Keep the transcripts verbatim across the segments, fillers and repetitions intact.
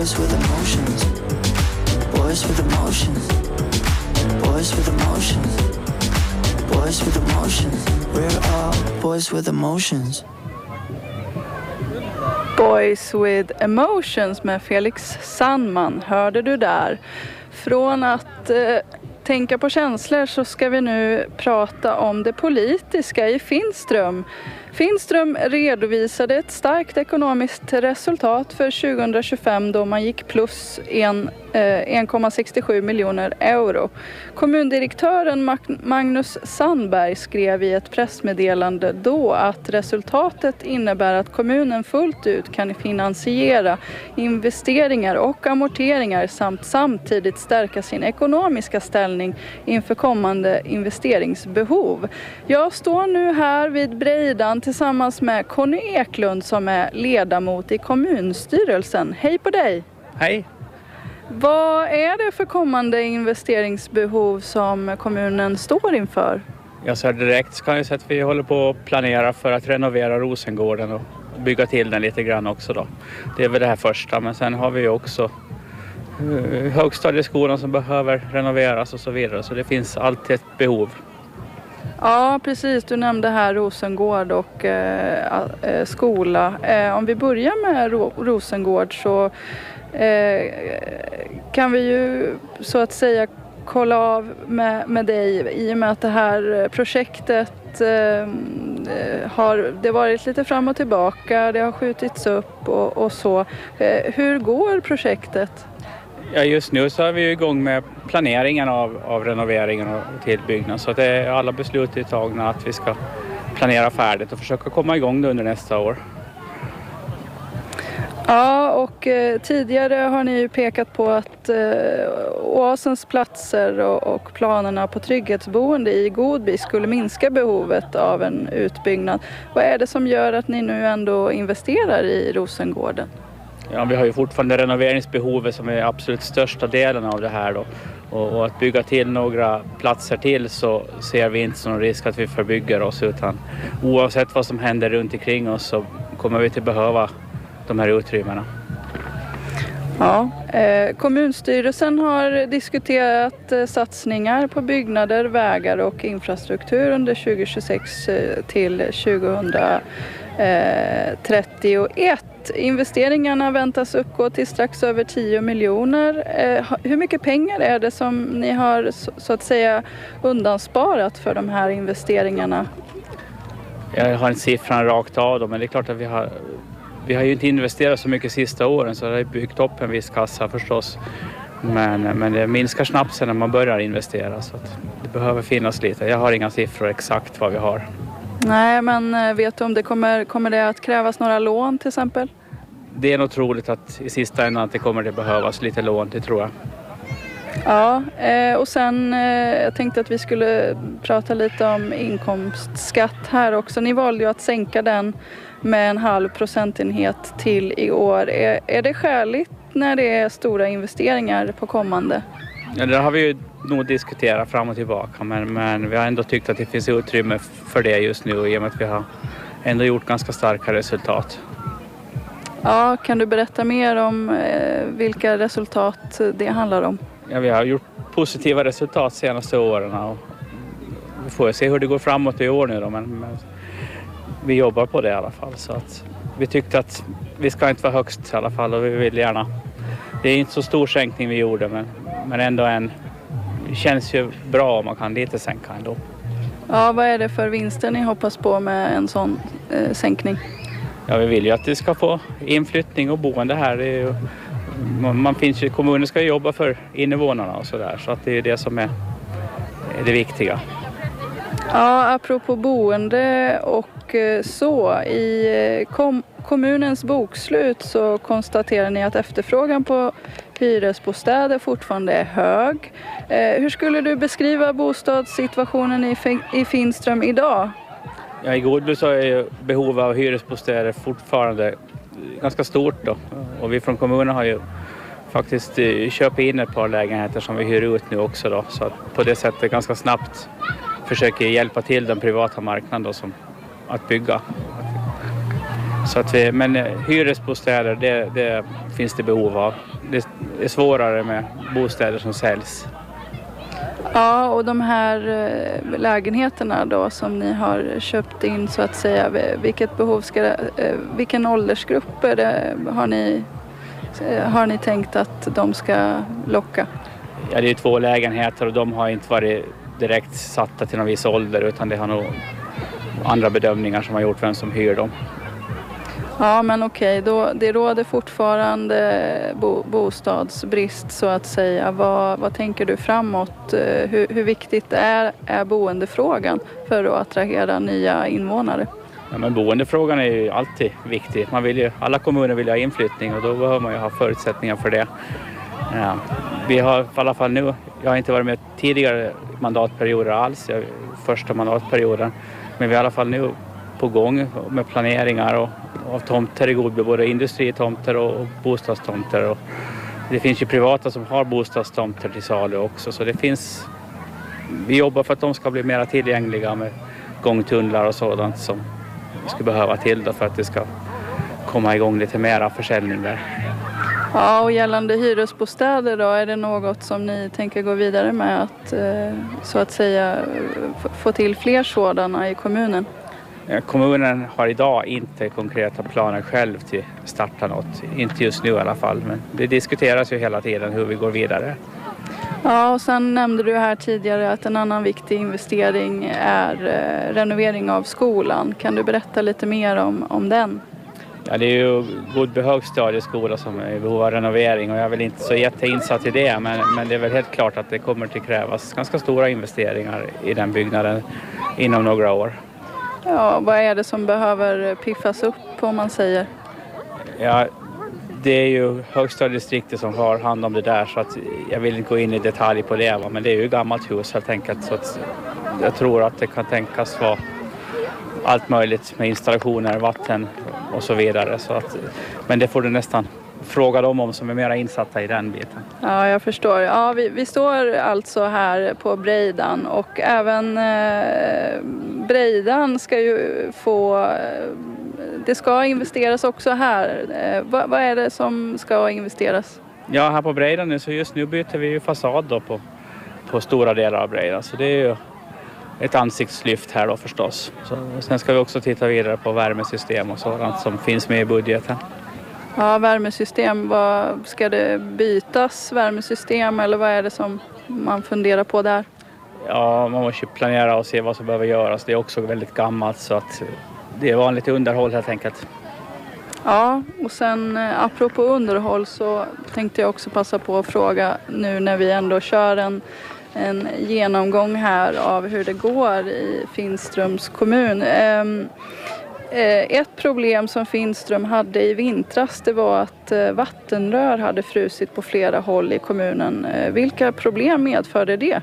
Boys with emotions. Boys with emotions. Boys with emotions. Boys with emotions. We're all boys with emotions. Boys with Emotions med Felix Sandman hörde du där. Från att eh, tänka på känslor så ska vi nu prata om det politiska i Finström. Finström redovisade ett starkt ekonomiskt resultat för tjugohundratjugofem då man gick plus en komma sextiosju miljoner euro. Kommundirektören Magnus Sandberg skrev i ett pressmeddelande då att resultatet innebär att kommunen fullt ut kan finansiera investeringar och amorteringar samt samtidigt stärka sin ekonomiska ställning inför kommande investeringsbehov. Jag står nu här vid Breidan tillsammans med Conny Eklund som är ledamot i kommunstyrelsen. Hej på dig! Hej! Vad är det för kommande investeringsbehov som kommunen står inför? Jag så här direkt kan jag säga att vi håller på att planera för att renovera Rosengården och bygga till den lite grann också då. Det är väl det här första, men sen har vi ju också högstadieskolan som behöver renoveras och så vidare, så det finns alltid ett behov. Ja, precis. Du nämnde här Rosengård och eh, eh, skola. Eh, om vi börjar med Ro- Rosengård så eh, kan vi ju så att säga kolla av med, med dig i och med att det här projektet eh, har det varit lite fram och tillbaka, det har skjutits upp och, och så. Eh, hur går projektet? Ja, just nu så är vi igång med planeringen av, av renoveringen och tillbyggnad, så att det är alla beslut är tagna att vi ska planera färdigt och försöka komma igång under nästa år. Ja, och eh, tidigare har ni ju pekat på att eh, Oasens platser och, och planerna på trygghetsboende i Godby skulle minska behovet av en utbyggnad. Vad är det som gör att ni nu ändå investerar i Rosengården? Ja, vi har ju fortfarande renoveringsbehovet som är absolut största delen av det här då. Och, och att bygga till några platser till så ser vi inte som någon risk att vi förbygger oss, utan oavsett vad som händer runt omkring oss så kommer vi att behöva de här utrymmena. Ja, eh, kommunstyrelsen har diskuterat eh, satsningar på byggnader, vägar och infrastruktur under tjugohundratjugosex eh, till tjugohundratrettioett. Investeringarna väntas uppgå till strax över tio miljoner. Eh, hur mycket pengar är det som ni har så, så att säga undansparat för de här investeringarna? Jag har en siffra rakt av dem, men det är klart att vi har Vi har ju inte investerat så mycket sista åren, så det har byggt upp en viss kassa förstås. Men, men det minskar snabbt sen när man börjar investera, så att det behöver finnas lite. Jag har inga siffror exakt vad vi har. Nej, men vet du om det kommer, kommer det att krävas några lån till exempel? Det är nog troligt att i sista änden att det kommer att behövas lite lån, det tror jag. Ja, och sen jag tänkte att vi skulle prata lite om inkomstskatt här också. Ni valde ju att sänka den med en halv procentenhet till i år. Är, är det skäligt när det är stora investeringar på kommande? Ja, det har vi ju nog diskuterat fram och tillbaka, men, men vi har ändå tyckt att det finns utrymme för det just nu i och med att vi har ändå gjort ganska starka resultat. Ja, kan du berätta mer om eh, vilka resultat det handlar om? Ja, vi har gjort positiva resultat senaste åren och vi får se hur det går framåt i år nu då, men, men vi jobbar på det i alla fall, så att vi tyckte att vi ska inte vara högst i alla fall och vi vill gärna. Det är inte så stor sänkning vi gjorde, men, men ändå en, det känns ju bra om man kan lite sänka ändå. Ja, vad är det för vinster ni hoppas på med en sån eh, sänkning? Ja, vi vill ju att det ska få inflyttning och boende här. Det är ju, man, man finns ju, kommunen ska jobba för invånarna och sådär, så att det är det som är, är det viktiga. Ja, apropå boende och så, i kom, kommunens bokslut så konstaterar ni att efterfrågan på hyresbostäder fortfarande är hög. Eh, hur skulle du beskriva bostadssituationen i, i Finström idag? Ja, i Godby så är ju behovet av hyresbostäder fortfarande ganska stort då. Och vi från kommunen har ju faktiskt köpt in ett par lägenheter som vi hyr ut nu också då. Så att på det sättet ganska snabbt försöker hjälpa till den privata marknaden då, som att bygga. Så att vi, men hyresbostäder, det, det finns det behov av. Det är svårare med bostäder som säljs. Ja, och de här eh, lägenheterna då som ni har köpt in så att säga, vilket behov ska det, eh, vilken åldersgrupp är det, har ni, eh, har ni tänkt att de ska locka? Ja, det är två lägenheter och de har inte varit direkt satta till någon viss ålder, utan det har nog andra bedömningar som har gjort vem som hyr dem. Ja, men okej, då, det råder fortfarande bo, bostadsbrist så att säga. Vad, vad tänker du framåt? Hur, hur viktigt är, är boendefrågan för att attrahera nya invånare? Ja, men boendefrågan är ju alltid viktig. Man vill ju, alla kommuner vill ha inflyttning och då behöver man ju ha förutsättningar för det. Ja, vi har i alla fall nu, jag har inte varit med tidigare mandatperioder alls, jag, första mandatperioden, men vi är i alla fall nu på gång med planeringar och, och av tomter i Godby, både industritomter och, och bostadstomter. Och det finns ju privata som har bostadstomter till salu också, så det finns, vi jobbar för att de ska bli mer tillgängliga med gångtunnlar och sådant som vi skulle behöva till då för att det ska komma igång lite mera försäljning där. Ja, och gällande hyresbostäder då, är det något som ni tänker gå vidare med att så att säga få till fler sådana i kommunen? Kommunen har idag inte konkreta planer själv till att starta något, inte just nu i alla fall, men det diskuteras ju hela tiden hur vi går vidare. Ja, och sen nämnde du här tidigare att en annan viktig investering är renovering av skolan. Kan du berätta lite mer om, om den? Ja, det är ju Godby högstadieskola som är i behov av renovering och jag är väl inte så jätteinsatt i det, men, men det är väl helt klart att det kommer att krävas ganska stora investeringar i den byggnaden inom några år. Ja, vad är det som behöver piffas upp om man säger? Ja, det är ju högstadiedistriktet som har hand om det där, så att jag vill inte gå in i detalj på det, va? Men det är ju ett gammalt hus helt enkelt, så att jag tror att det kan tänkas vara allt möjligt med installationer, vatten och så vidare. Så att, men det får du nästan fråga dem om som är mer insatta i den biten. Ja, jag förstår. Ja, vi, vi står alltså här på Breidan och även eh, Breidan ska ju få, eh, det ska investeras också här. Eh, vad, vad är det som ska investeras? Ja, här på Breidan nu, så just nu byter vi ju fasad då på, på stora delar av Breidan, så det är ju ett ansiktslyft här då förstås. Så, sen ska vi också titta vidare på värmesystem och sådant som finns med i budgeten. Ja, värmesystem, vad, ska det bytas värmesystem eller vad är det som man funderar på där? Ja, man måste planera och se vad som behöver göras. Det är också väldigt gammalt, så att det är vanligt underhåll helt enkelt. Ja, och sen apropå underhåll så tänkte jag också passa på att fråga nu när vi ändå kör en en genomgång här av hur det går i Finströms kommun. Ett problem som Finström hade i vintras, det var att vattenrör hade frusit på flera håll i kommunen. Vilka problem medförde det?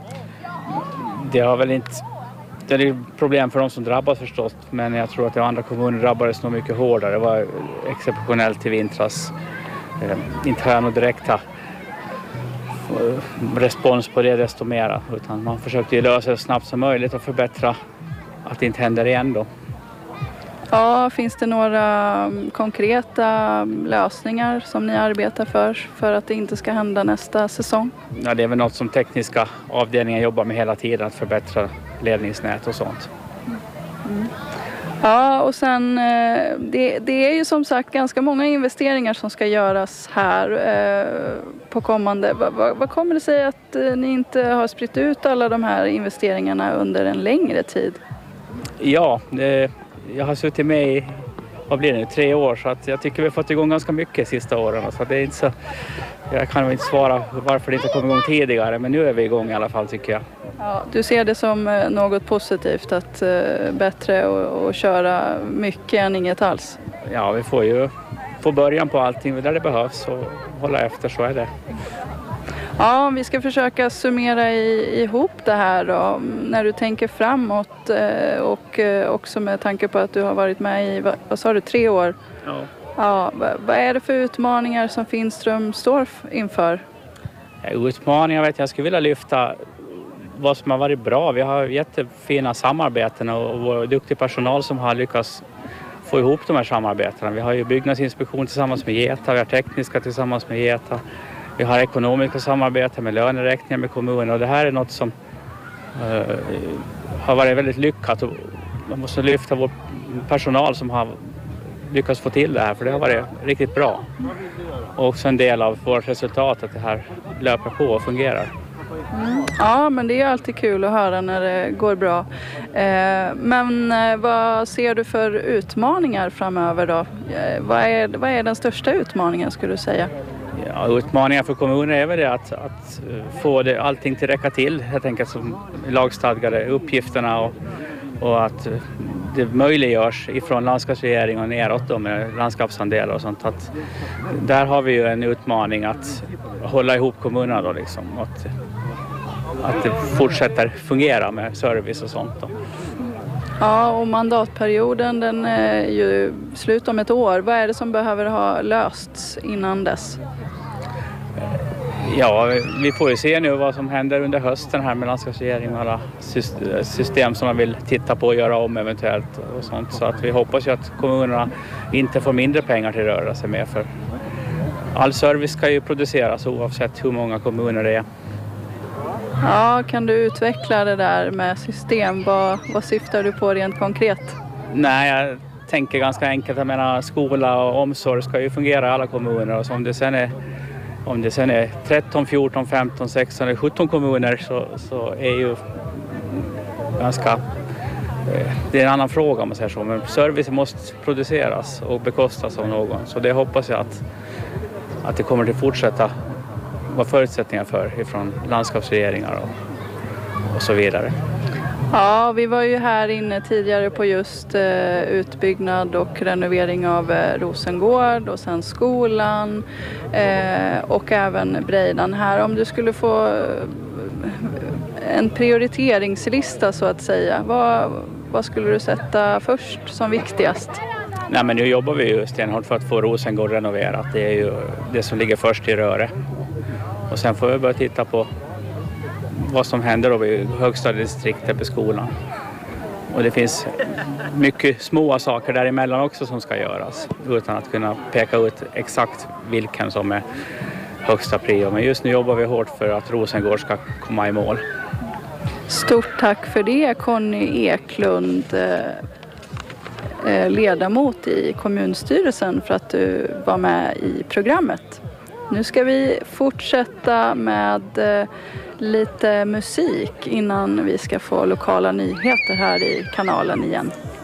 Det har väl inte... Det är problem för de som drabbas förstås, men jag tror att de andra kommuner drabbades nog mycket hårdare. Det var exceptionellt i vintras. Inte har jag nog direkta respons på det desto mera, utan man försökte ju lösa det snabbt som möjligt och förbättra att det inte händer igen då. Ja, finns det några konkreta lösningar som ni arbetar för för att det inte ska hända nästa säsong? Ja, det är väl något som tekniska avdelningar jobbar med hela tiden, att förbättra ledningsnät och sånt. Mm. Ja, och sen det, det är ju som sagt ganska många investeringar som ska göras här eh, på kommande. Vad, vad kommer det sig att eh, ni inte har spritt ut alla de här investeringarna under en längre tid? Ja, det, jag har suttit med i, vad blir det nu, tre år, så att jag tycker vi har fått igång ganska mycket sista åren. Så det är inte så, jag kan inte svara varför det inte kom igång tidigare, men nu är vi igång i alla fall tycker jag. Ja, du ser det som något positivt, att uh, bättre att köra mycket än inget alls? Ja, vi får ju få början på allting där det behövs och hålla efter, så är det. Ja, vi ska försöka summera i, ihop det här då. När du tänker framåt uh, och uh, också med tanke på att du har varit med i, vad, vad sa du, tre år? Ja. Ja, vad, vad är det för utmaningar som Finström står inför? Ja, utmaningar vet jag, jag skulle vilja lyfta vad som har varit bra. Vi har jättefina samarbeten och, och duktig personal som har lyckats få ihop de här samarbetena. Vi har ju byggnadsinspektion tillsammans med Geta, vi har tekniska tillsammans med Geta. Vi har ekonomiska samarbeten med löneräkningar med kommuner och det här är något som uh, har varit väldigt lyckat och man måste lyfta vår personal som har lyckats få till det här för det har varit riktigt bra. Och också en del av vårt resultat att det här löper på och fungerar. Mm. Ja, men det är alltid kul att höra när det går bra. Eh, men eh, vad ser du för utmaningar framöver då? Eh, vad, är, vad är den största utmaningen skulle du säga? Ja, utmaningar för kommuner är väl det att, att få det, allting till räcka till. Jag tänker som lagstadgade uppgifterna och, och att det möjliggörs ifrån landskapsregering och neråt då med landskapsandelar och sånt. Att där har vi ju en utmaning att hålla ihop kommunerna då liksom. Att, att det fortsätter fungera med service och sånt då. Ja, och mandatperioden den är ju slut om ett år. Vad är det som behöver ha lösts innan dess? Ja, vi får ju se nu vad som händer under hösten här med landskapsregering och alla system som man vill titta på och göra om eventuellt och sånt. Så att vi hoppas ju att kommunerna inte får mindre pengar till att röra sig med för all service ska ju produceras oavsett hur många kommuner det är. Ja, kan du utveckla det där med system? Vad, vad syftar du på rent konkret? Nej, jag tänker ganska enkelt. Jag menar, skola och omsorg ska ju fungera i alla kommuner och så om det sen är Om det sen är tretton, fjorton, femton, sexton eller sjutton kommuner så, så är ju ganska, eh, det är en annan fråga om man säger så. Men service måste produceras och bekostas av någon. Så det hoppas jag att, att det kommer att fortsätta vara förutsättningar för ifrån landskapsregeringar och, och så vidare. Ja, vi var ju här inne tidigare på just eh, utbyggnad och renovering av eh, Rosengård och sen skolan eh, och även Breidan här. Om du skulle få eh, en prioriteringslista så att säga, vad, vad skulle du sätta först som viktigast? Nej, men nu jobbar vi ju stenhårt för att få Rosengård renoverat. Det är ju det som ligger först i röre. Och sen får vi börja titta på vad som händer då i högstadiedistriktet på skolan. Och det finns mycket små saker däremellan också som ska göras utan att kunna peka ut exakt vilken som är högsta prio. Men just nu jobbar vi hårt för att Rosengård ska komma i mål. Stort tack för det, Conny Eklund, ledamot i kommunstyrelsen, för att du var med i programmet. Nu ska vi fortsätta med lite musik innan vi ska få lokala nyheter här i kanalen igen.